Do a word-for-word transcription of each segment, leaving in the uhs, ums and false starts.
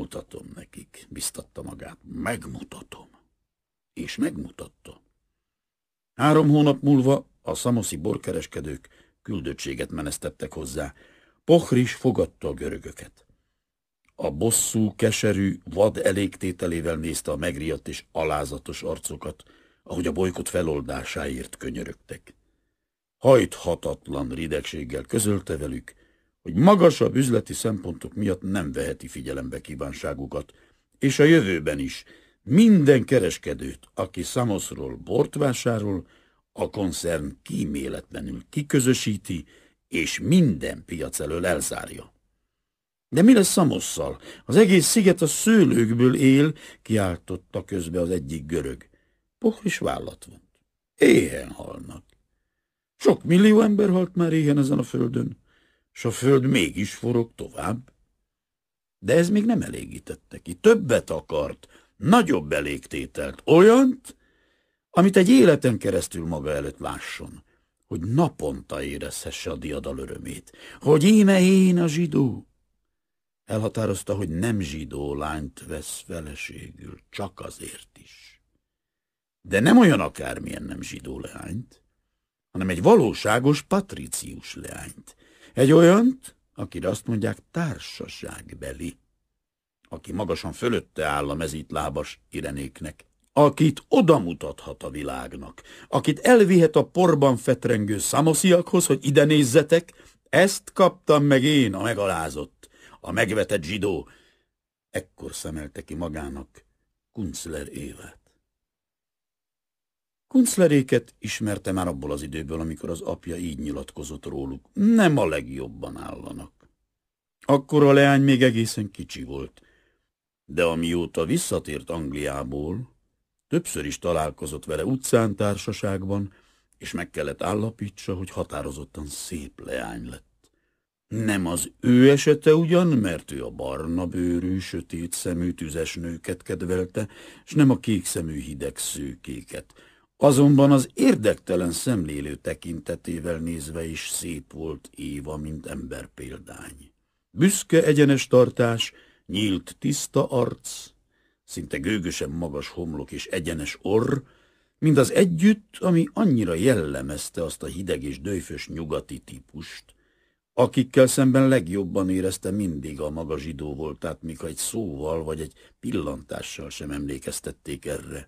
Megmutatom nekik, biztatta magát. Megmutatom. És megmutatta. Három hónap múlva a szamoszi borkereskedők küldöttséget menesztettek hozzá. Pohris fogadta a görögöket. A bosszú, keserű, vad elégtételével nézte a megriadt és alázatos arcokat, ahogy a bolykot feloldásáért könyörögtek. Hajthatatlan ridegséggel közölte velük, hogy magasabb üzleti szempontok miatt nem veheti figyelembe kívánságukat, és a jövőben is minden kereskedőt, aki Szamoszról bort vásárol, a koncern kíméletlenül kiközösíti, és minden piac elől elzárja. De mi lesz Szamosszal? Az egész sziget a szőlőkből él, kiáltotta közbe az egyik görög. Pohris vállat vont. Éhen halnak. Sok millió ember halt már éhen ezen a földön, s a föld mégis forog tovább. De ez még nem elégítette ki. Többet akart, nagyobb elégtételt, olyant, amit egy életen keresztül maga előtt lásson, hogy naponta érezhesse a diadal örömét, hogy íme én a zsidó. Elhatározta, hogy nem zsidó lányt vesz feleségül, csak azért is. De nem olyan akármilyen nem zsidó leányt, hanem egy valóságos patricius leányt. Egy olyant, akire azt mondják társaságbeli, aki magasan fölötte áll a mezítlábas Irenéknek, akit odamutathat a világnak, akit elvihet a porban fetrengő szamosziakhoz, hogy ide nézzetek, ezt kaptam meg én, a megalázott, a megvetett zsidó. Ekkor szemelte ki magának Kunzler Évát. Kunzleréket ismerte már abból az időből, amikor az apja így nyilatkozott róluk. Nem a legjobban állanak. Akkor a leány még egészen kicsi volt, de amióta visszatért Angliából, többször is találkozott vele utcán, társaságban, és meg kellett állapítsa, hogy határozottan szép leány lett. Nem az ő esete ugyan, mert ő a barna bőrű, sötét szemű, tüzes nőket kedvelte, s nem a kék szemű hideg szőkéket. Azonban az érdektelen szemlélő tekintetével nézve is szép volt Éva, mint emberpéldány. Büszke egyenes tartás, nyílt tiszta arc, szinte gőgösen magas homlok és egyenes orr, mindaz együtt, ami annyira jellemezte azt a hideg és döjfös nyugati típust, akikkel szemben legjobban érezte mindig a maga zsidó voltát, míg egy szóval vagy egy pillantással sem emlékeztették erre.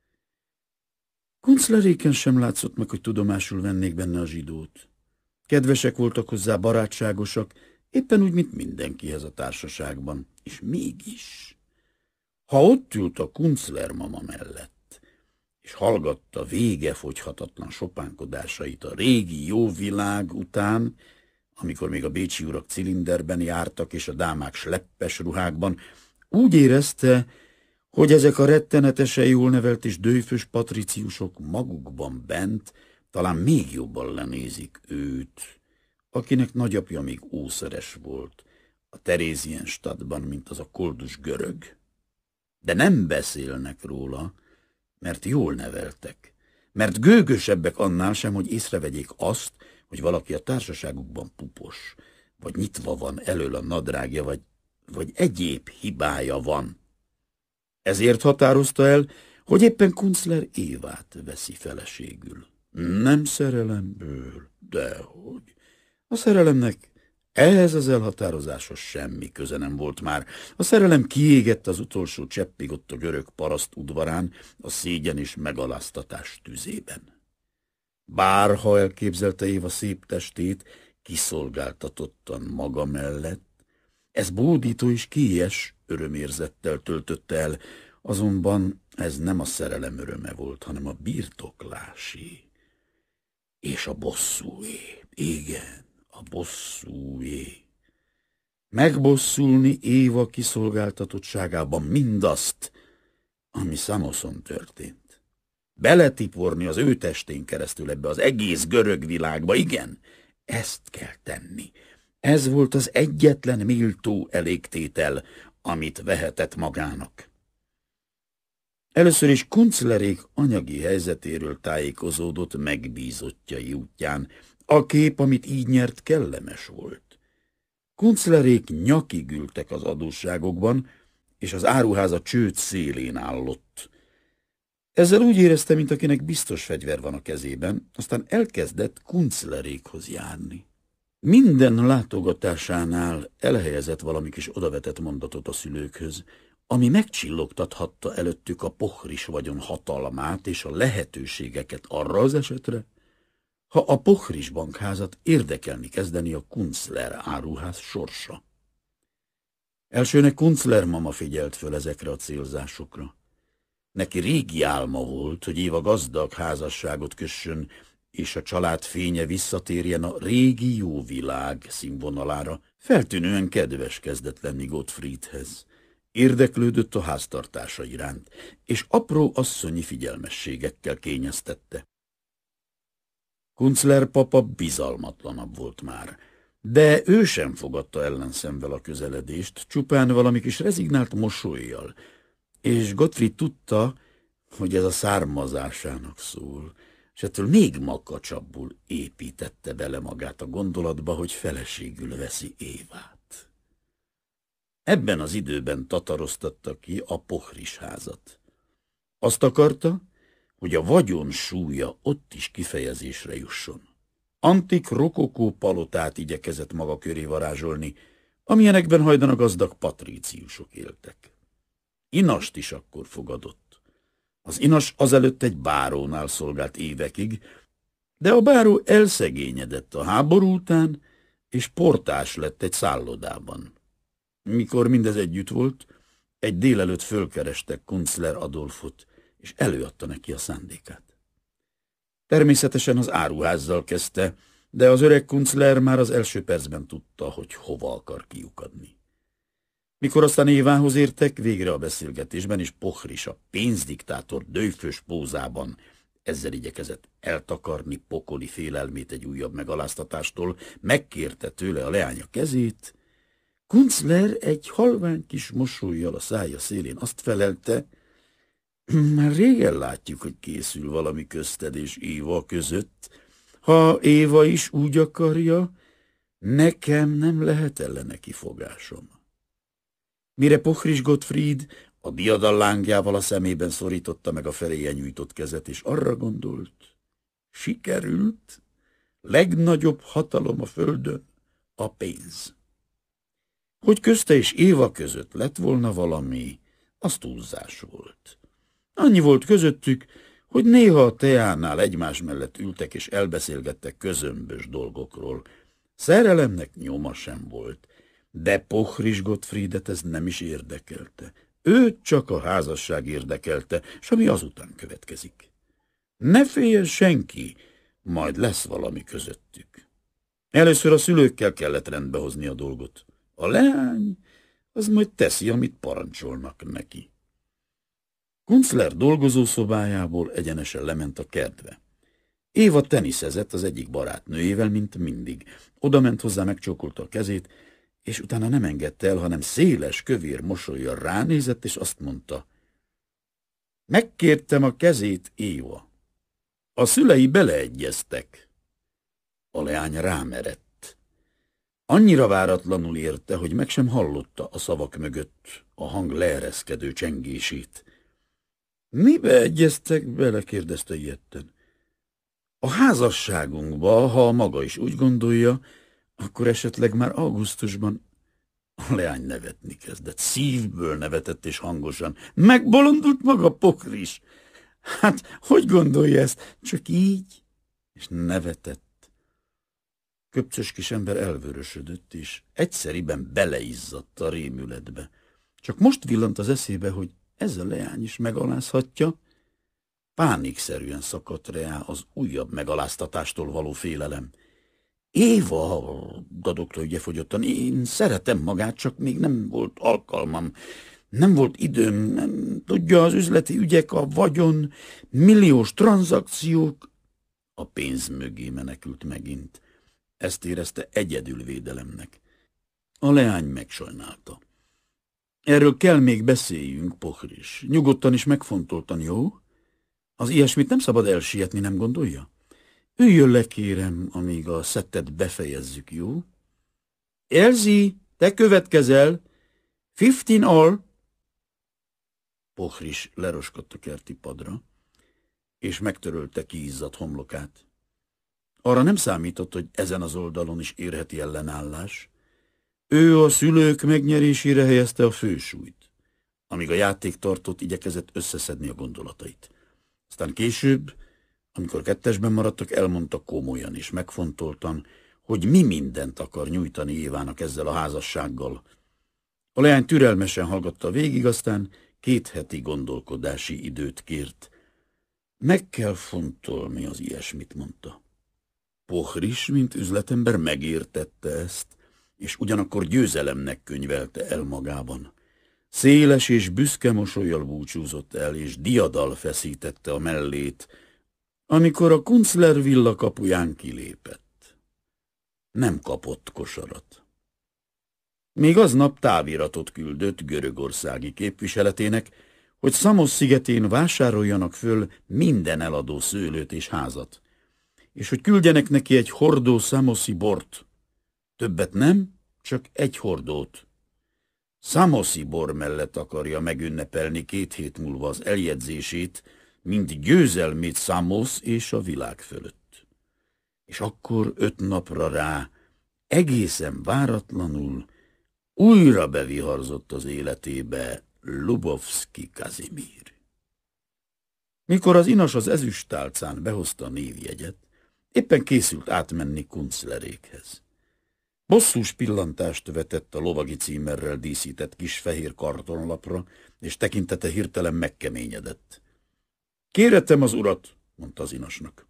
Kunzleréken sem látszott meg, hogy tudomásul vennék benne a zsidót. Kedvesek voltak hozzá, barátságosak, éppen úgy, mint mindenkihez a társaságban, és mégis, ha ott ült a Kunzler mama mellett, és hallgatta végefogyhatatlan sopánkodásait a régi jó világ után, amikor még a bécsi urak cilinderben jártak, és a dámák sleppes ruhákban, úgy érezte, hogy ezek a rettenetesen jól nevelt és dőfös patriciusok magukban bent talán még jobban lenézik őt, akinek nagyapja még ószeres volt a Terézienstadtban, mint az a koldus görög. De nem beszélnek róla, mert jól neveltek, mert gőgösebbek annál sem, hogy észrevegyék azt, hogy valaki a társaságukban pupos, vagy nyitva van elől a nadrágja, vagy, vagy egyéb hibája van. Ezért határozta el, hogy éppen Kunzler Évát veszi feleségül. Nem szerelemből, dehogy. A szerelemnek ehhez az elhatározáshoz semmi köze nem volt már. A szerelem kiégett az utolsó cseppig ott a görög paraszt udvarán, a szégyen és megaláztatás tüzében. Bárha elképzelte Éva szép testét, kiszolgáltatottan maga mellett, ez bódító és kélyes örömérzettel töltötte el, azonban ez nem a szerelem öröme volt, hanem a birtoklásé és a bosszúé. Igen, a bosszúé. Megbosszulni Éva kiszolgáltatottságában mindazt, ami Szamoszon történt. Beletiporni az ő testén keresztül ebbe az egész görög világba, igen, ezt kell tenni. Ez volt az egyetlen méltó elégtétel, amit vehetett magának. Először is Kunzlerék anyagi helyzetéről tájékozódott megbízottjai útján. A kép, amit így nyert, kellemes volt. Kunzlerék nyakig ültek az adósságokban, és az áruháza csőd szélén állott. Ezzel úgy érezte, mint akinek biztos fegyver van a kezében, aztán elkezdett Kunzlerékhoz járni. Minden látogatásánál elhelyezett valami kis odavetett mondatot a szülőkhöz, ami megcsillogtathatta előttük a pohris vagyon hatalmát és a lehetőségeket arra az esetre, ha a pohris bankházat érdekelni kezdeni a Kunzler áruház sorsa. Elsőnek Kunzler mama figyelt föl ezekre a célzásokra. Neki régi álma volt, hogy Éva gazdag házasságot kössön, és a család fénye visszatérjen a régi jó világ színvonalára. Feltűnően kedves kezdett lenni Gottfriedhez. Érdeklődött a háztartása iránt, és apró asszonyi figyelmességekkel kényeztette. Kunzler papa bizalmatlanabb volt már, de ő sem fogadta ellenszemvel a közeledést, csupán valami kis rezignált mosollyal, és Gottfried tudta, hogy ez a származásának szól, és ettől még makacsabbul építette bele magát a gondolatba, hogy feleségül veszi Évát. Ebben az időben tataroztatta ki a pohris házat. Azt akarta, hogy a vagyon súlya ott is kifejezésre jusson. Antik rokokó palotát igyekezett maga köré varázsolni, amilyenekben hajdan a gazdag patríciusok éltek. Inast is akkor fogadott. Az inas azelőtt egy bárónál szolgált évekig, de a báró elszegényedett a háború után, és portás lett egy szállodában. Mikor mindez együtt volt, egy délelőtt fölkerestek Kunzler Adolfot, és előadta neki a szándékát. Természetesen az áruházzal kezdte, de az öreg Kunzler már az első percben tudta, hogy hova akar kiukadni. Mikor aztán Évához értek, végre a beszélgetésben is pohris a pénzdiktátor dőfős pózában ezzel igyekezett eltakarni pokoli félelmét egy újabb megaláztatástól, megkérte tőle a leánya kezét. Kunzler egy halvány kis mosollyal a szája szélén azt felelte, már régen látjuk, hogy készül valami közted és Éva között. Ha Éva is úgy akarja, nekem nem lehet ellene kifogásom. Mire pohris Gottfried a diadallángjával a szemében szorította meg a feléje nyújtott kezet, és arra gondolt, sikerült, legnagyobb hatalom a földön a pénz. Hogy közte és Éva között lett volna valami, az túlzás volt. Annyi volt közöttük, hogy néha a teánál egymás mellett ültek és elbeszélgettek közömbös dolgokról. Szerelemnek nyoma sem volt, de pohris Gottfriedet ez nem is érdekelte. Őt csak a házasság érdekelte, s ami azután következik. Ne féljen senki, majd lesz valami közöttük. Először a szülőkkel kellett rendbehozni a dolgot. A leány az majd teszi, amit parancsolnak neki. Kunzler dolgozószobájából egyenesen lement a kertbe. Éva teniszezett az egyik barátnőjével, mint mindig. Oda ment hozzá, megcsókolta a kezét, és utána nem engedte el, hanem széles, kövér mosollyal ránézett, és azt mondta, megkértem a kezét, Éva. A szülei beleegyeztek. A leány rámerett. Annyira váratlanul érte, hogy meg sem hallotta a szavak mögött a hang leereszkedő csengését. Mibe egyeztek bele? Kérdezte ijedten. A házasságunkba, ha maga is úgy gondolja, akkor esetleg már augusztusban. A leány nevetni kezdett. Szívből nevetett és hangosan. Megbolondult maga, pohris? Hát, hogy gondolja ezt? Csak így? És nevetett. Köpcös kis ember elvörösödött, és egyszeriben beleizzadt a rémületbe. Csak most villant az eszébe, hogy ez a leány is megalázhatja. Pánikszerűen szakadt rá az újabb megaláztatástól való félelem. Éva, dadogta ügyefogyottan, én szeretem magát, csak még nem volt alkalmam, nem volt időm, nem tudja, az üzleti ügyek, a vagyon, milliós tranzakciók. A pénz mögé menekült megint. Ezt érezte egyedül védelemnek. A leány megsajnálta. Erről kell még beszéljünk, pohris. Nyugodtan is megfontoltan, jó? Az ilyesmit nem szabad elsietni, nem gondolja? Üljön le, kérem, amíg a szettet befejezzük, jó? Elzi, te következel. Fifteen all. Pohris leroskott a kerti padra, és megtörölte kiizzadt homlokát. Arra nem számított, hogy ezen az oldalon is érheti ellenállás. Ő a szülők megnyerésére helyezte a fősúlyt, amíg a játéktartót igyekezett összeszedni a gondolatait. Aztán később, amikor kettesben maradtak, elmondta komolyan és megfontoltan, hogy mi mindent akar nyújtani Évának ezzel a házassággal. A leány türelmesen hallgatta végig, aztán két heti gondolkodási időt kért. Meg kell fontolni az ilyesmit, mondta. Pohris, mint üzletember megértette ezt, és ugyanakkor győzelemnek könyvelte el magában. Széles és büszke mosollyal búcsúzott el, és diadal feszítette a mellét, amikor a Kunzler villa kapuján kilépett. Nem kapott kosarat. Még aznap táviratot küldött görögországi képviseletének, hogy Samos szigetén vásároljanak föl minden eladó szőlőt és házat, és hogy küldjenek neki egy hordó szamoszi bort. Többet nem, csak egy hordót. Szamoszi bor mellett akarja megünnepelni két hét múlva az eljegyzését, mint győzelmét Samos és a világ fölött. És akkor öt napra rá, egészen váratlanul, újra beviharzott az életébe Lubovszki Kazimír. Mikor az inas az ezüsttálcán behozta a névjegyet, éppen készült átmenni Kunzlerékhez. Bosszús pillantást vetett a lovagi címerrel díszített kis fehér kartonlapra, és tekintete hirtelen megkeményedett. Kéretem az urat, mondta az inasnak.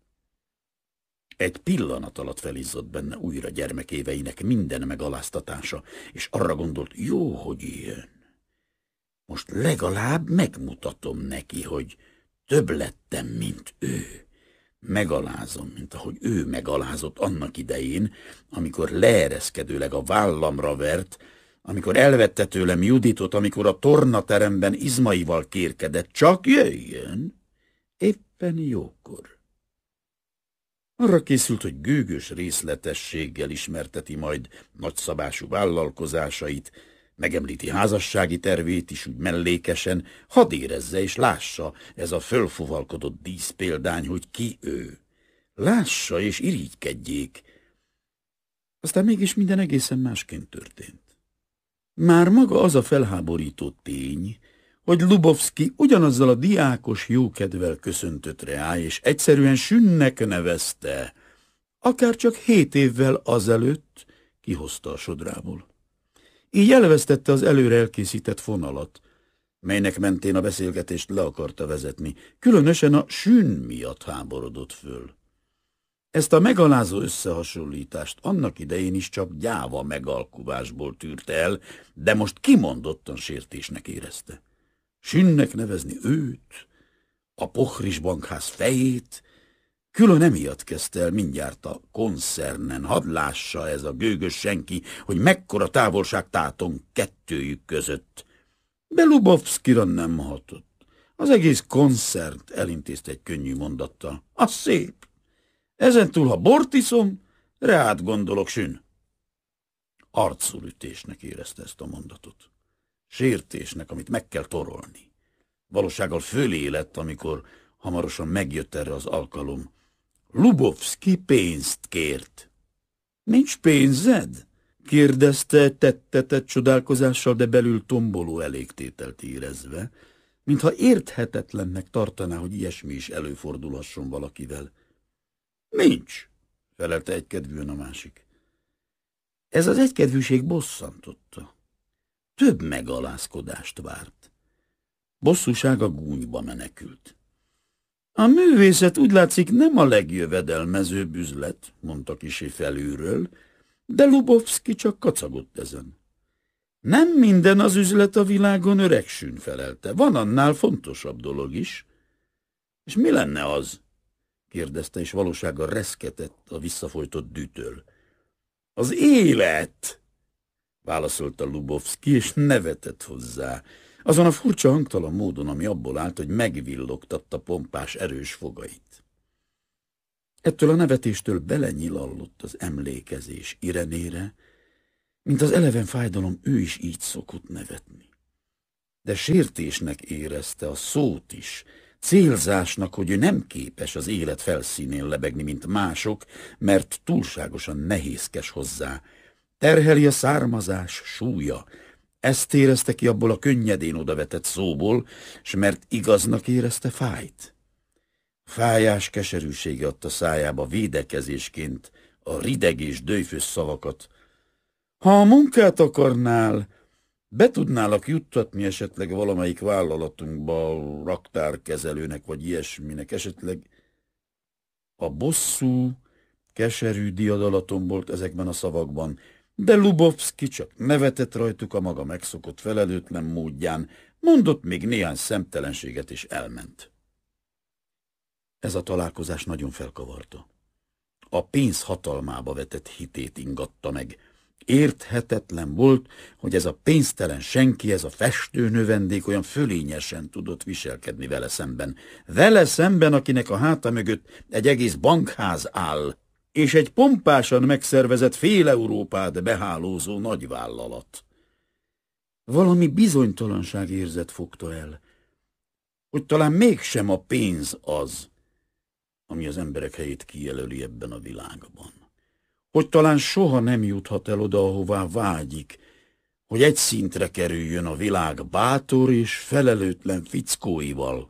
Egy pillanat alatt felizzott benne újra gyermekéveinek minden megaláztatása, és arra gondolt, jó, hogy ilyen. Most legalább megmutatom neki, hogy több lettem, mint ő. Megalázom, mint ahogy ő megalázott annak idején, amikor leereszkedőleg a vállamra vert, amikor elvette tőlem Juditot, amikor a tornateremben izmaival kérkedett. Csak jöjjön, éppen jókor. Arra készült, hogy gőgös részletességgel ismerteti majd nagyszabású vállalkozásait, megemlíti házassági tervét is úgy mellékesen, hadd érezze és lássa ez a fölfuvalkodott díszpéldány, hogy ki ő. Lássa és irigykedjék. Aztán mégis minden egészen másként történt. Már maga az a felháborító tény, hogy Lubovszki ugyanazzal a diákos jókedvel köszöntött rá, és egyszerűen Sünnek nevezte, akár csak hét évvel azelőtt kihozta a sodrából. Így elvesztette az előre elkészített fonalat, melynek mentén a beszélgetést le akarta vezetni, különösen a Sün miatt háborodott föl. Ezt a megalázó összehasonlítást annak idején is csak gyáva megalkuvásból tűrte el, de most kimondottan sértésnek érezte. Sünnek nevezni őt, a Pohris bankház fejét, külön emiatt kezdte el mindjárt a koncernen, hadd lássa ez a gőgös senki, hogy mekkora távolság tátong kettőjük között. Belubovszkira nem hatott. Az egész koncert elintézte egy könnyű mondattal. Az szép. Ezentúl, ha bort iszom, reát gondolok, Sün. Arculütésnek érezte ezt a mondatot. Sértésnek, amit meg kell torolni. Valósággal fölé lett, amikor hamarosan megjött erre az alkalom. Lubovszki pénzt kért. Nincs pénzed? Kérdezte tettetett csodálkozással, de belül tomboló elégtételt érezve, mintha érthetetlennek tartaná, hogy ilyesmi is előfordulhasson valakivel. Nincs, felelte egykedvűen a másik. Ez az egykedvűség bosszantotta. Több megalázkodást várt. Bosszúsága gúnyba menekült. A művészet úgy látszik nem a legjövedelmezőbb üzlet, mondta kisé felülről, de Lubovszki csak kacagott ezen. Nem minden az üzlet a világon, öreg Sün, felelte. Van annál fontosabb dolog is. És mi lenne az? Kérdezte, és valósággal reszketett a visszafolytott dűtől. Az élet, válaszolta Lubovszki, és nevetett hozzá, azon a furcsa hangtalan módon, ami abból állt, hogy megvillogtatta pompás, erős fogait. Ettől a nevetéstől belenyilallott az emlékezés Irenére, mint az eleven fájdalom, ő is így szokott nevetni. de sértésnek érezte a szót is, célzásnak, hogy ő nem képes az élet felszínén lebegni, mint mások, mert túlságosan nehézkes hozzá. Terheli a származás súlya. Ezt érezte ki abból a könnyedén odavetett szóból, s mert igaznak érezte, fájt. Fájás keserűsége adta szájába védekezésként a rideg és dőfös szavakat. Ha a munkát akarnál, be tudnálak juttatni esetleg valamelyik vállalatunkba, raktárkezelőnek vagy ilyesminek, esetleg a bosszú, keserű diadalatom volt ezekben a szavakban, de Lubovszki csak nevetett rajtuk a maga megszokott felelőtlen módján, mondott még néhány szemtelenséget és elment. Ez a találkozás nagyon felkavarta. A pénz hatalmába vetett hitét ingatta meg. Érthetetlen volt, hogy ez a pénztelen senki, ez a festő növendék olyan fölényesen tudott viselkedni vele szemben. Vele szemben, akinek a háta mögött egy egész bankház áll, és egy pompásan megszervezett fél Európát behálózó nagyvállalat. Valami bizonytalanság érzet fogta el, hogy talán mégsem a pénz az, ami az emberek helyét kijelöli ebben a világban. Hogy talán soha nem juthat el oda, ahová vágyik, hogy egy szintre kerüljön a világ bátor és felelőtlen fickóival.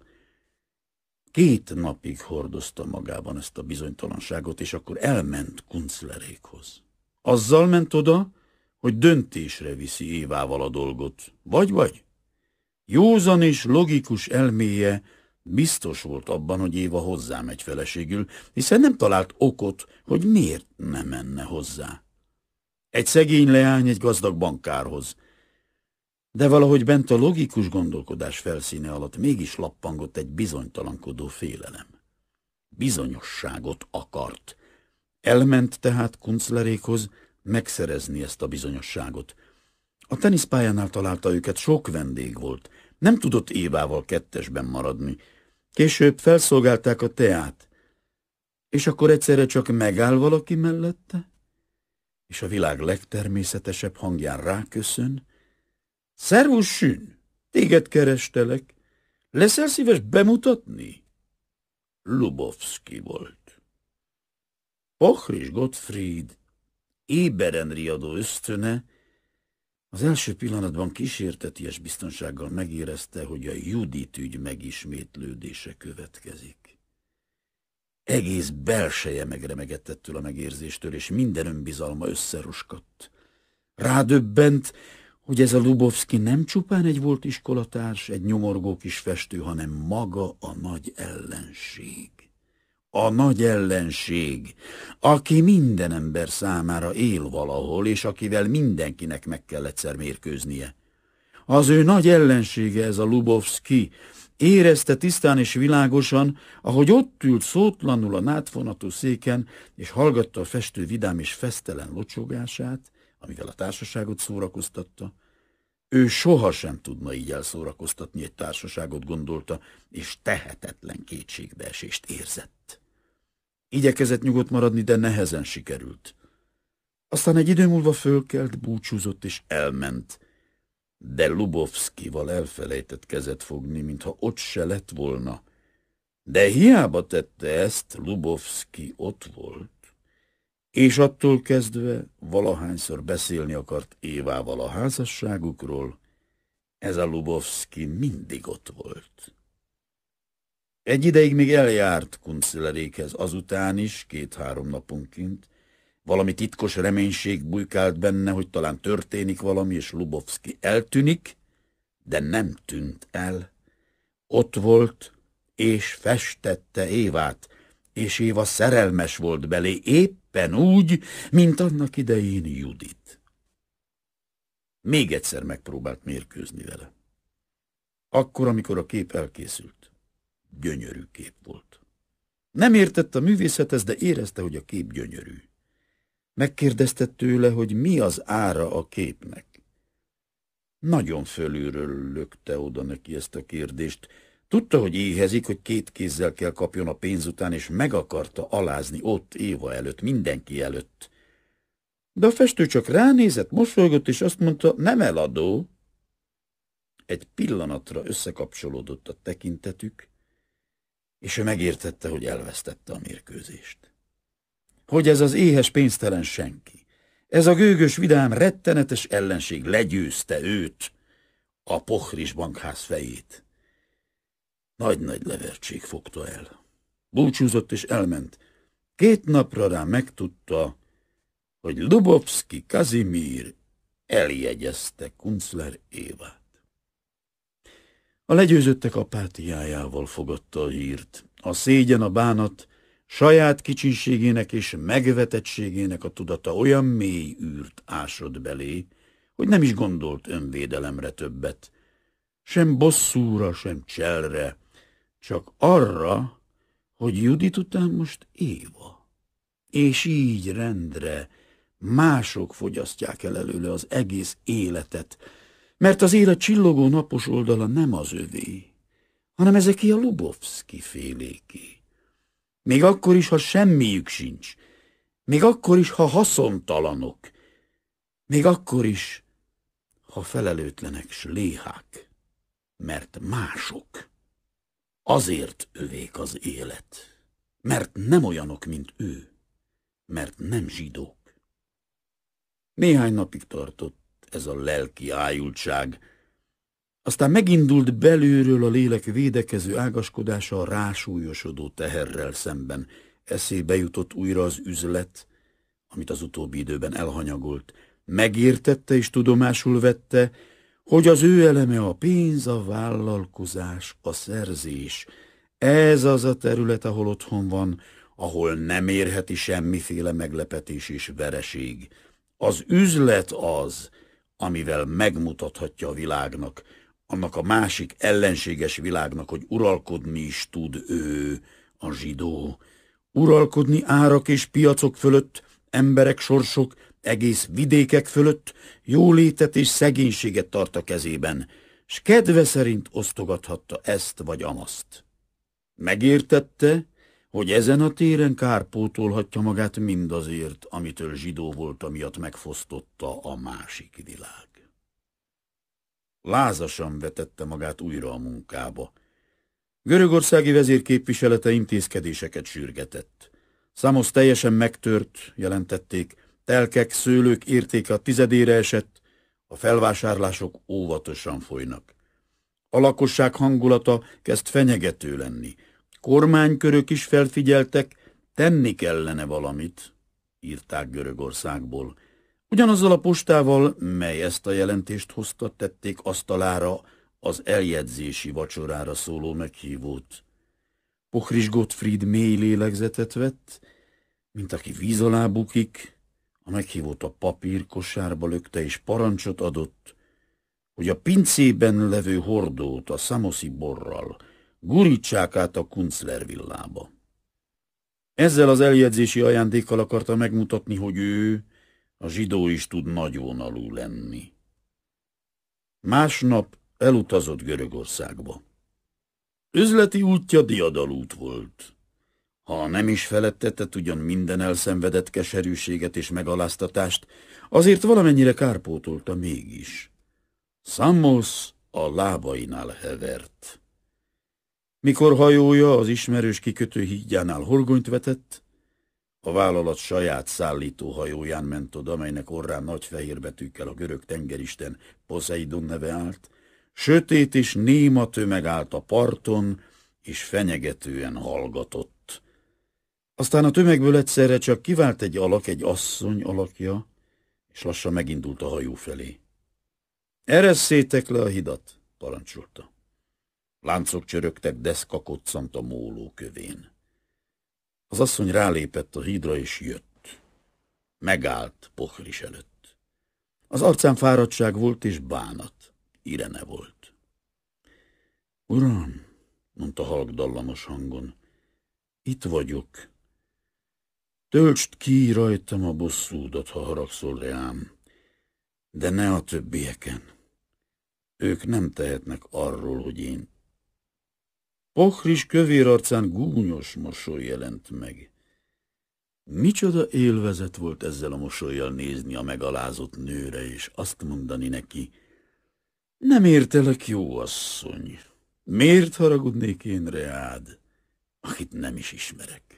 Két napig hordozta magában ezt a bizonytalanságot, és akkor elment Kunzlerékhoz. Azzal ment oda, hogy döntésre viszi Évával a dolgot. Vagy-vagy. Józan és logikus elméje biztos volt abban, hogy Éva hozzámegy feleségül, hiszen nem talált okot, hogy miért ne menne hozzá. Egy szegény leány egy gazdag bankárhoz. De valahogy bent a logikus gondolkodás felszíne alatt mégis lappangott egy bizonytalankodó félelem. Bizonyosságot akart. Elment tehát Kunzlerékhoz megszerezni ezt a bizonyosságot. A teniszpályánál találta őket, sok vendég volt. Nem tudott Évával kettesben maradni. Később felszolgálták a teát. És akkor egyszerre csak megáll valaki mellette, és a világ legtermészetesebb hangján ráköszön. Szervusz, Sün, téged kerestelek. Leszel szíves bemutatni? Lubovszki volt. Pochris Gottfried éberen riadó ösztöne az első pillanatban kísérteties biztonsággal megérezte, hogy a Judit ügy megismétlődése következik. Egész belseje megremegett ettől a megérzéstől, és minden önbizalma összeroskadt. Rádöbbent, hogy ez a Lubovszki nem csupán egy volt iskolatárs, egy nyomorgó kis festő, hanem maga a nagy ellenség. A nagy ellenség, aki minden ember számára él valahol, és akivel mindenkinek meg kell egyszer mérkőznie. Az ő nagy ellensége ez a Lubovszki, érezte tisztán és világosan, ahogy ott ült szótlanul a nátfonatú széken, és hallgatta a festő vidám és fesztelen locsogását, amivel a társaságot szórakoztatta. Ő sohasem tudna így elszórakoztatni egy társaságot, gondolta, és tehetetlen kétségbeesést érzett. Igyekezett nyugodt maradni, de nehezen sikerült. Aztán egy idő múlva fölkelt, búcsúzott és elment, de Lubovszkival elfelejtett kezet fogni, mintha ott se lett volna. De hiába tette ezt, Lubovszki ott volt, és attól kezdve valahányszor beszélni akart Évával a házasságukról, ez a Lubovszki mindig ott volt. Egy ideig még eljárt Kunzlerékhez, azután is, két-három naponként. Valami titkos reménység bujkált benne, hogy talán történik valami, és Lubovszki eltűnik, de nem tűnt el. Ott volt, és festette Évát, és Éva szerelmes volt belé, éppen úgy, mint annak idején Judit. Még egyszer megpróbált mérkőzni vele. Akkor, amikor a kép elkészült. Gyönyörű kép volt. Nem értett a művészethez, de érezte, hogy a kép gyönyörű. Megkérdezte tőle, hogy mi az ára a képnek. Nagyon fölülről lökte oda neki ezt a kérdést. Tudta, hogy éhezik, hogy két kézzel kell kapjon a pénz után, és meg akarta alázni ott Éva előtt, mindenki előtt. De a festő csak ránézett, mosolygott, és azt mondta, nem eladó. Egy pillanatra összekapcsolódott a tekintetük, és ő megértette, hogy elvesztette a mérkőzést. Hogy ez az éhes pénztelen senki, ez a gőgös, vidám, rettenetes ellenség legyőzte őt, a Pohris bankház fejét. Nagy-nagy levertség fogta el. Búcsúzott és elment. Két napra rá megtudta, hogy Lubovszki Kazimír eljegyezte Kunzler Évát. A legyőzöttek apátiájával fogadta a hírt. A szégyen, a bánat, saját kicsinségének és megvetettségének a tudata olyan mély űrt ásott belé, hogy nem is gondolt önvédelemre többet. Sem bosszúra, sem cselre, csak arra, hogy Judit után most Éva. És így rendre mások fogyasztják el előle az egész életet, mert az élet csillogó napos oldala nem az övé, hanem ezeké a Lubovszki féléké. Még akkor is, ha semmiük sincs, még akkor is, ha haszontalanok, még akkor is, ha felelőtlenek s léhák, mert mások. Azért övék az élet, mert nem olyanok, mint ő, mert nem zsidók. Néhány napig tartott ez a lelki ájultság, aztán megindult belülről a lélek védekező ágaskodása a rásúlyosodó teherrel szemben. Eszébe jutott újra az üzlet, amit az utóbbi időben elhanyagolt. Megértette és tudomásul vette, hogy az ő eleme a pénz, a vállalkozás, a szerzés. Ez az a terület, ahol otthon van, ahol nem érheti semmiféle meglepetés és vereség. Az üzlet az, amivel megmutathatja a világnak, annak a másik ellenséges világnak, hogy uralkodni is tud ő, a zsidó. Uralkodni árak és piacok fölött, emberek, sorsok, egész vidékek fölött, jólétet és szegénységet tart a kezében, s kedve szerint osztogathatta ezt vagy amazt. Megértette, hogy ezen a téren kárpótolhatja magát mindazért, amitől zsidó volt, amiatt megfosztotta a másik világ. Lázasan vetette magát újra a munkába. Görögországi vezérképviselete intézkedéseket sürgetett. Szamosz teljesen megtört, jelentették, telkek, szőlők értéke a tizedére esett, a felvásárlások óvatosan folynak. A lakosság hangulata kezd fenyegető lenni. Kormánykörök is felfigyeltek, tenni kellene valamit, írták Görögországból. Ugyanazzal a postával, mely ezt a jelentést hozta, tették asztalára az eljegyzési vacsorára szóló meghívót. Pohris Gottfried mély lélegzetet vett, mint aki víz alá bukik, a meghívót a papír kosárba lökte és parancsot adott, hogy a pincében levő hordót a szamoszi borral gurítsák át a Kunzler villába. Ezzel az eljegyzési ajándékkal akarta megmutatni, hogy ő, a zsidó is tud nagyvonalú lenni. Másnap elutazott Görögországba. Üzleti útja diadalút volt. Ha nem is felettette ugyan minden elszenvedett keserűséget és megaláztatást, azért valamennyire kárpótolta mégis. Szamosz a lábainál hevert. Mikor hajója az ismerős kikötő hídjánál horgonyt vetett, a vállalat saját szállítóhajóján ment oda, melynek orrán nagy fehér betűkkel a görög tengeristen Poseidon neve állt, sötét és néma tömeg állt a parton, és fenyegetően hallgatott. Aztán a tömegből egyszerre csak kivált egy alak, egy asszony alakja, és lassan megindult a hajó felé. Eresszétek le a hidat, parancsolta. Láncok csörögtek, deszka koccant a móló kövén. Az asszony rálépett a hídra, és jött. Megállt Pohris előtt. Az arcán fáradtság volt és bánat. Irene volt. Uram, mondta halk dallamos hangon, itt vagyok. Töltsd ki rajtam a bosszúdat, ha haragszol rám, de ne a többieken. Ők nem tehetnek arról, hogy én... Pohris kövér arcán gúnyos mosoly jelent meg. Micsoda élvezet volt ezzel a mosollyal nézni a megalázott nőre, és azt mondani neki, Nem értelek, jó asszony. Miért haragudnék én reád, akit nem is ismerek?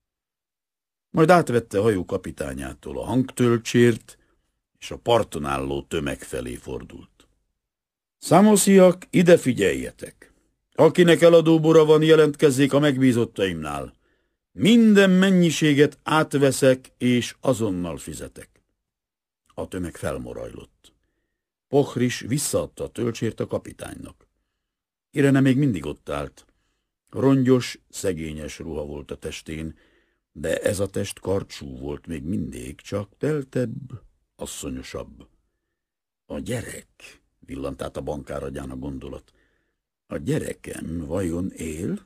Majd átvette hajó kapitányától a hangtölcsért, és a parton álló tömeg felé fordult. Szamosziak, ide figyeljetek! Akinek eladóbora van, jelentkezzék a megbízottaimnál. Minden mennyiséget átveszek, és azonnal fizetek. A tömeg felmorajlott. Pohris visszaadta a tölcsért a kapitánynak. Irene még mindig ott állt. Rongyos, szegényes ruha volt a testén, de ez a test karcsú volt még mindig, csak teltebb, asszonyosabb. A gyerek, villant át a bankár agyán a gondolat. A gyerekem vajon él?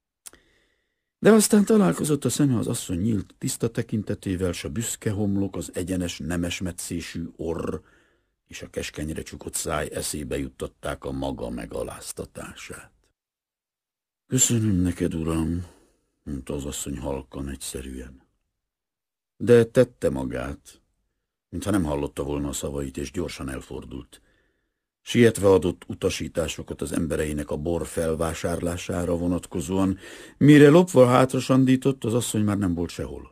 De aztán találkozott a szeme az asszony nyílt tiszta tekintetével, s a büszke homlok, az egyenes, nemes metszésű orr és a keskenyre csukott száj eszébe juttatták a maga megaláztatását. Köszönöm neked, uram, mondta az asszony halkan, egyszerűen. De tette magát, mintha nem hallotta volna a szavait, és gyorsan elfordult. Sietve adott utasításokat az embereinek a bor felvásárlására vonatkozóan, mire lopva hátrasandított, az asszony már nem volt sehol.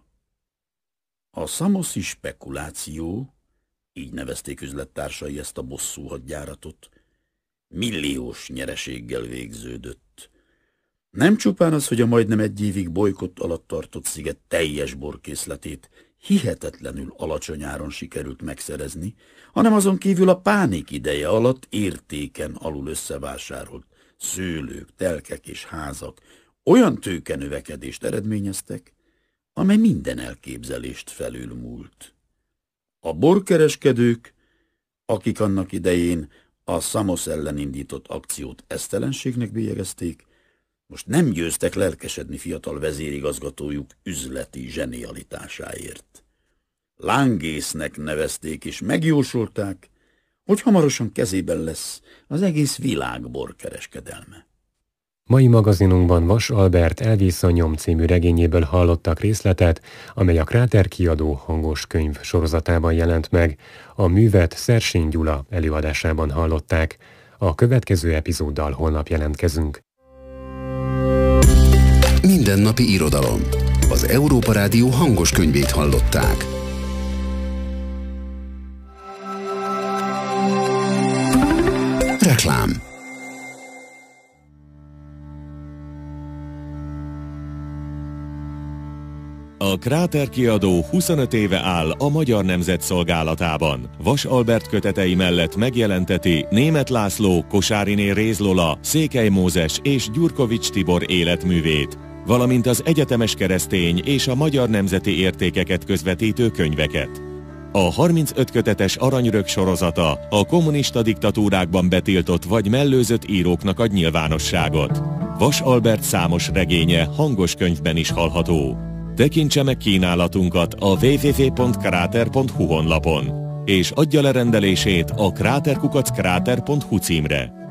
A szamoszi spekuláció, így nevezték üzlettársai ezt a bosszú hadjáratot, milliós nyereséggel végződött. Nem csupán az, hogy a majdnem egy évig bolykott alatt tartott sziget teljes borkészletét hihetetlenül alacsony áron sikerült megszerezni, hanem azon kívül a pánik ideje alatt értéken alul összevásárolt szőlők, telkek és házak olyan tőkenövekedést eredményeztek, amely minden elképzelést felülmúlt. A borkereskedők, akik annak idején a Samos ellen indított akciót esztelenségnek bélyegezték, most nem győztek lelkesedni fiatal vezérigazgatójuk üzleti zsenialitásáért. Lángésznek nevezték és megjósolták, hogy hamarosan kezében lesz az egész világ borkereskedelme. Mai magazinunkban Vas Albert Elvész a nyom című regényéből hallottak részletet, amely a Kráter kiadó hangos könyv sorozatában jelent meg. A művet Szersény Gyula előadásában hallották. A következő epizóddal holnap jelentkezünk. Mindennapi irodalom. Az Európa Rádió hangos könyvét hallották. Reklám. A Kráter kiadó huszonöt éve áll a Magyar Nemzet szolgálatában. Vas Albert kötetei mellett megjelenteti Németh László, Kosáriné Réz Lola, Székely Mózes és Gyurkovics Tibor életművét, valamint az egyetemes keresztény és a magyar nemzeti értékeket közvetítő könyveket. A harmincöt kötetes Aranyrög sorozata a kommunista diktatúrákban betiltott vagy mellőzött íróknak ad nyilvánosságot. Vas Albert számos regénye hangos könyvben is hallható. Tekintse meg kínálatunkat a double-u double-u double-u pont kráter pont hu honlapon, és adja le rendelését a kráter kukac kráter pont hu címre.